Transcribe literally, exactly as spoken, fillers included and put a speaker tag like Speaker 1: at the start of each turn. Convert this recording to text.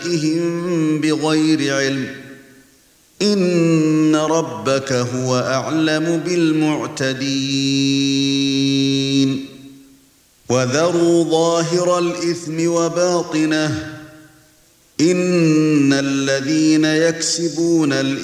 Speaker 1: بغير علم إن ربك هو أعلم بالمعتدين وذروا ظاهر الإثم وباطنه إن الذين يكسبون الإثم